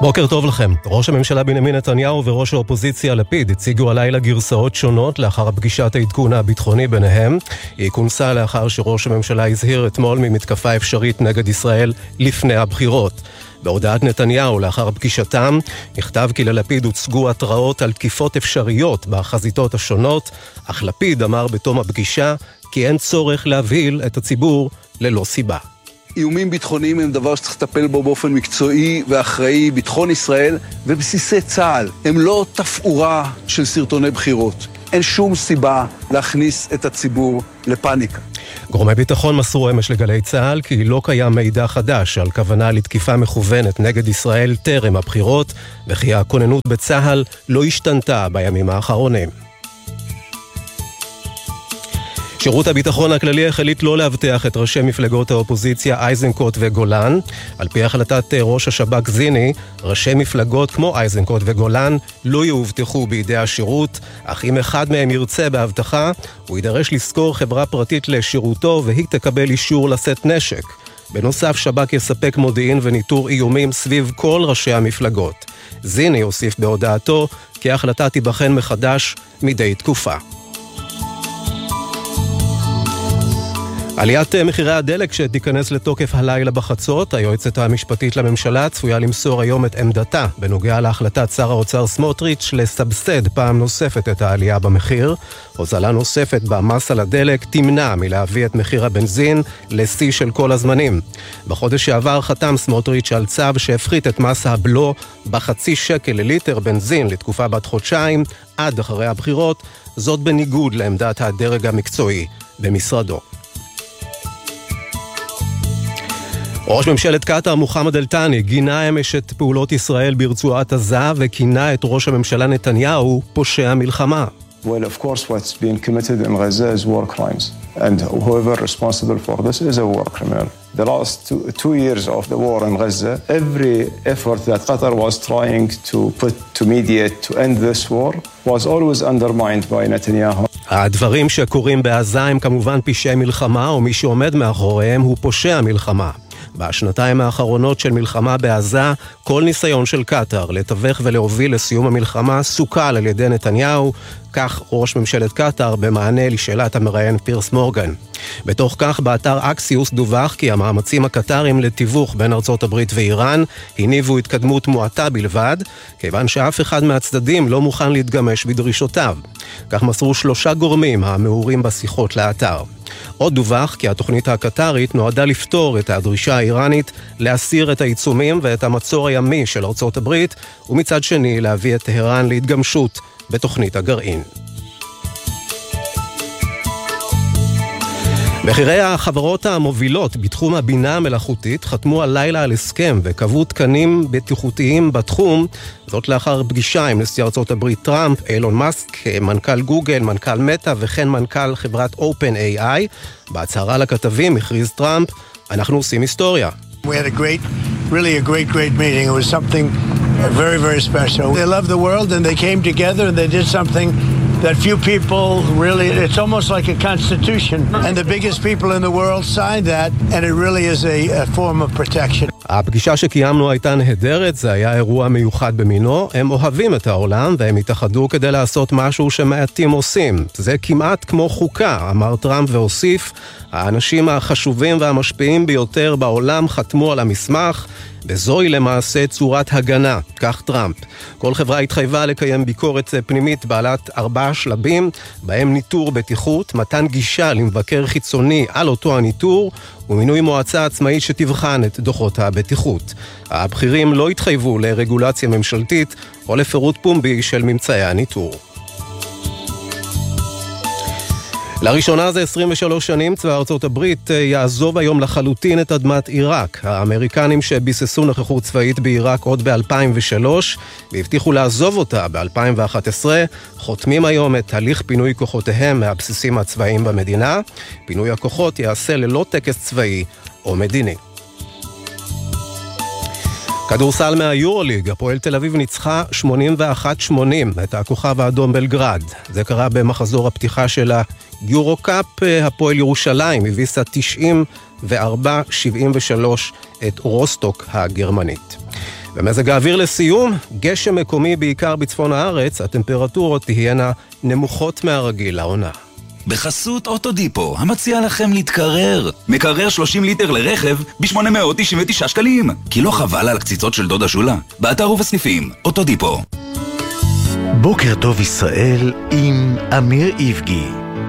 בוקר טוב לכם. ראש הממשלה בנימין נתניהו וראש האופוזיציה לפיד הציגו הלילה גרסאות שונות לאחר פגישת העדכון הביטחוני ביניהם. היא כונסה לאחר שראש הממשלה הזהיר אתמול ממתקפה אפשרית נגד ישראל לפני הבחירות. בהודעת נתניהו לאחר פגישתם נכתב כי ללפיד הוצגו התראות על תקיפות אפשריות בחזיתות השונות, אך לפיד אמר בתום הפגישה כי אין צורך להבהיל את הציבור ללא סיבה. איומים ביטחוניים הם דבר שצריך לטפל בו באופן מקצועי ואחראי. ביטחון ישראל ובסיסי צה"ל הם לא תפאורה של סרטוני בחירות. אין שום סיבה להכניס את הציבור לפאניקה. גורמי ביטחון מסרו אמש לגלי צה"ל כי לא קיים מידע חדש על כוונה לתקיפה מכוונת נגד ישראל טרם הבחירות, וכי הכוננות בצה"ל לא השתנתה בימים האחרונים. שירות הביטחון הכללי החליט לא להבטיח את ראשי מפלגות האופוזיציה איזנקוט וגולן. על פי החלטת ראש השב"כ זיני, ראשי מפלגות כמו איזנקוט וגולן לא יאובטחו בידי השירות, אך אם אחד מהם ירצה בהבטחה, הוא יידרש לשכור חברה פרטית לשירותו והיא תקבל אישור לשאת נשק. בנוסף, שב"כ יספק מודיעין וניטור איומים סביב כל ראשי המפלגות. זיני הוסיף בהודעתו כי ההחלטה תיבחן מחדש מדי תקופה. עליית מחירי הדלק שתיכנס לתוקף הלילה בחצות, היועצת המשפטית לממשלה צפויה למסור היום את עמדתה בנוגע להחלטת שר האוצר סמוטריץ' לסבסד פעם נוספת את העלייה במחיר. הוזלה נוספת במס על הדלק תמנע מלהביא את מחיר הבנזין לשיא של כל הזמנים. בחודש שעבר חתם סמוטריץ' על צו שהפחית את מס הבלו בחצי שקל לליטר בנזין לתקופה בת חודשיים עד אחרי הבחירות, זאת בניגוד לעמדת הדרג המקצועי במשרדו. ראש ממשלת קטר מוחמד אל-תאני גינה אמש את פעולות ישראל ברצועת עזה וכינה את ראש הממשלה נתניהו פושע מלחמה. Well, of course, what's being committed in Gaza is war crimes, and whoever responsible for this is a war criminal. The last two years of the war in Gaza, every effort that Qatar was trying to mediate to end this war was always undermined by Netanyahu. הדברים שקורים בעזה הם כמובן פשעי מלחמה, או מי שעומד מאחוריהם הוא פושע מלחמה. בשנתיים האחרונות של מלחמה בעזה, כל ניסיון של קטר לתווך ולהוביל לסיום המלחמה סוכל על ידי נתניהו, כך ראש ממשלת קטר במענה לשאלת המראיין פירס מורגן. בתוך כך, באתר אקסיוס דווח כי המאמצים הקטרים לתיווך בין ארצות הברית ואיראן הניבו התקדמות מועטה בלבד, כיוון שאף אחד מהצדדים לא מוכן להתגמש בדרישותיו. כך מסרו 3 גורמים המעורים בשיחות לאתר. עוד דווח כי התוכנית הקטרית נועדה לפתור את הדרישה האיראנית להסיר את העיצומים ואת המצור הימי של ארצות הברית, ומצד שני להביא את טהרן להתגמשות בתוכנית הגרעין. בכירי החברות המובילות בתחום הבינה המלאכותית חתמו הלילה על הסכם וקבעו תקנים בטיחותיים בתחום, זאת לאחר פגישה עם נשיא ארצות הברית טראמפ, אילון מאסק, מנכ"ל גוגל, מנכ"ל מטא וכן מנכ"ל חברת OpenAI. בהצהרה לכתבים הכריז טראמפ, אנחנו עושים היסטוריה. We had really a great meeting. It was something very, very special. They love the world and they came together and they did something that few people really, it's almost like a constitution. And the biggest people in the world signed that, and it really is a form of protection. הפגישה שקיימנו הייתה נהדרת, זה היה אירוע מיוחד במינו. הם אוהבים את העולם והם התאחדו כדי לעשות משהו שמעטים עושים. זה כמעט כמו חוקה, אמר טראמפ והוסיף, האנשים החשובים והמשפיעים ביותר בעולם חתמו על המסמך, וזוהי למעשה צורת הגנה, כך טראמפ. כל חברה התחייבה לקיים ביקורת פנימית בעלת 4 שלבים, בהם ניטור בטיחות, מתן גישה למבקר חיצוני על אותו הניטור, ומינוי מועצה עצמאית שתבחן את דוחות הבטיחות. הבכירים לא התחייבו לרגולציה ממשלתית או לפירוט פומבי של ממצאי הניטור. לראשונה זה 23 שנים צבא ארצות הברית יעזוב היום לחלוטין את אדמת עיראק. האמריקנים שביססו נוכחות צבאית בעיראק עוד ב-2003 והבטיחו לעזוב אותה ב-2011 חותמים היום את הליך פינוי כוחותיהם מהבסיסים הצבאיים במדינה. פינוי הכוחות יעשה ללא טקס צבאי או מדיני. כדורסל מהיורוליג, הפועל תל אביב ניצחה 81-80 את הכוכב האדום בלגרד. זה קרה במחזור הפתיחה של היורו-קאפ. הפועל ירושלים הביסה 94-73 את רוסטוק הגרמנית. במזג האוויר לסיום, גשם מקומי בעיקר בצפון הארץ, הטמפרטורות תהיינה נמוכות מהרגיל לעונה. בחסות אוטודיפו, המציע לכם להתקרר. מקרר 30 ליטר לרכב ב-899 שקלים. כי לא חבל על הקציצות של דודה שולה? באתר ובסניפים, אוטודיפו. בוקר טוב ישראל עם אמיר איבגי.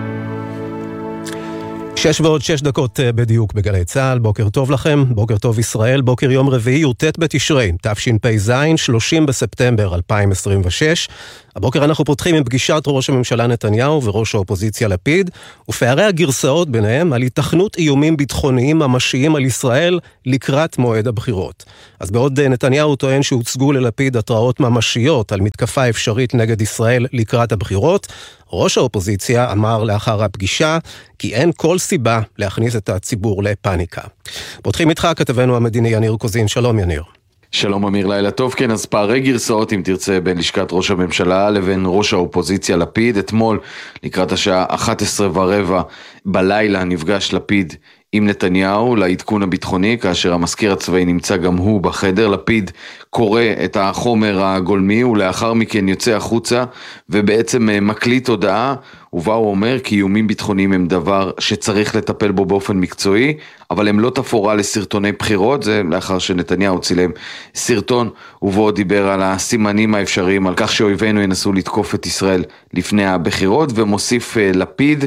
6:06 בדיוק בגלי צהל, בוקר טוב לכם, בוקר טוב ישראל, בוקר יום רביעי י"ט בתשרי, תשפ"ז, 30 בספטמבר 2026. הבוקר אנחנו פותחים עם פגישת ראש הממשלה נתניהו וראש האופוזיציה לפיד, ופערי הגרסאות ביניהם על היתכנות איומים ביטחוניים ממשיים על ישראל לקראת מועד הבחירות. אז בעוד נתניהו טוען שהוצגו ללפיד התראות ממשיות על מתקפה אפשרית נגד ישראל לקראת הבחירות, ראש האופוזיציה אמר לאחר הפגישה כי אין כל סיבה להכניס את הציבור לפאניקה. פותחים איתך כתבנו המדיני יניר קוזין. שלום יניר. שלום אמיר, לילה טוב. כן, אז פערי גרסאות אם תרצה בין לשכת ראש הממשלה לבין ראש האופוזיציה לפיד. אתמול לקראת השעה 11:15 בלילה נפגש לפיד עם נתניהו לעדכון הביטחוני, כאשר המזכיר הצבאי נמצא גם הוא בחדר. לפיד קורא את החומר הגולמי ולאחר מכן יוצא החוצה ובעצם מקליט הודעה, ובה הוא אומר כי איומים ביטחוניים הם דבר שצריך לטפל בו באופן מקצועי, אבל הם לא תפאורה לסרטוני בחירות. זה לאחר שנתניהו צילם סרטון ובו דיבר על הסימנים האפשריים על כך שאויבינו ינסו לתקוף את ישראל לפני הבחירות, ומוסיף לפיד,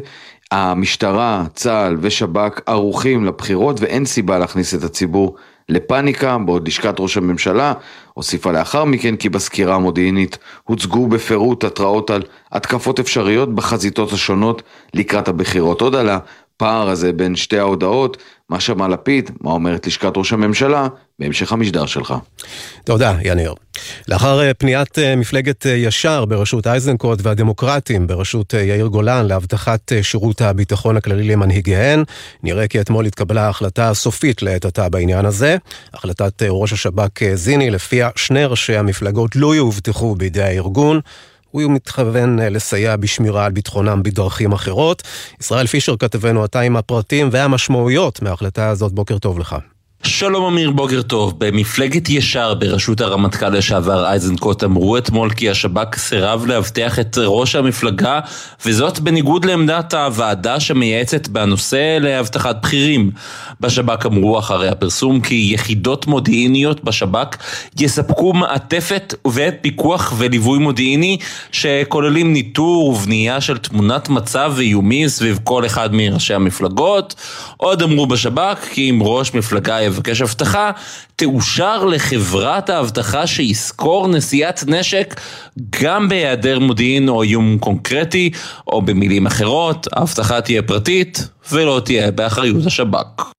המשטרה, צה"ל ושב"כ ערוכים לבחירות ואין סיבה להכניס את הציבור לפאניקה. בעוד לשכת ראש הממשלה הוסיפה לאחר מכן כי בסקירה המודיעינית הוצגו בפירוט התראות על התקפות אפשריות בחזיתות השונות לקראת הבחירות. עוד על הפער הזה בין שתי ההודעות, מה שמע לפיד, מה אומרת לשכת ראש הממשלה, בהמשך המשדר שלך. תודה יניר. לאחר פניית מפלגת ישר בראשות איזנקוט והדמוקרטים בראשות יאיר גולן להבטחת שירות הביטחון הכללי למנהיגיהן, נראה כי אתמול התקבלה ההחלטה הסופית לעת עתה בעניין הזה. החלטת ראש השב"כ זיני, לפיה שני ראשי המפלגות לא יובטחו בידי הארגון, הוא מתכוון לסייע בשמירה על ביטחונם בדרכים אחרות. ישראל פישר כתבנו עתה עם הפרטים והמשמעויות מההחלטה הזאת. בוקר טוב לך. שלום אמיר, בוקר טוב. במפלגת ישר בראשות הרמטכ"ל לשעבר איזנקוט אמרו אתמול כי השב"כ סירב להבטיח את ראש המפלגה, וזאת בניגוד לעמדת הוועדה שמייעצת בנושא להבטחת בכירים. בשב"כ אמרו אחרי הפרסום כי יחידות מודיעיניות בשב"כ יספקו מעטפת ופיקוח וליווי מודיעיני שכוללים ניטור ובנייה של תמונת מצב ואיומים סביב כל אחד מראשי המפלגות. עוד אמרו בשב"כ כי אם ראש מפלגה יבקש הבטחה, תאושר לחברת ההבטחה שיזכור נשיאת נשק גם בהיעדר מודיעין או איום קונקרטי, או במילים אחרות, ההבטחה תהיה פרטית ולא תהיה באחריות השב"כ.